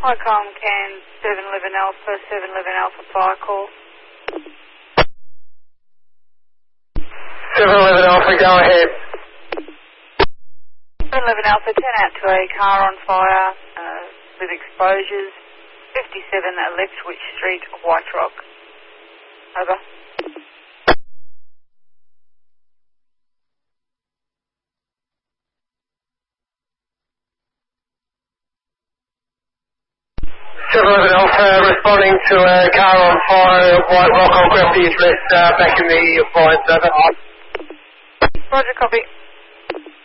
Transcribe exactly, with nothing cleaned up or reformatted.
Hi-Com, can seven eleven Alpha, seven eleven Alpha fire call. seven eleven Alpha, go ahead. seven eleven Alpha, ten out to a car on fire uh, with exposures. fifty-seven Lechwich Street, White Rock. Over. seven eleven Alpha, responding to a car on fire, White Rock. I'll grab the address uh, back in the appliance. Over. Roger, copy.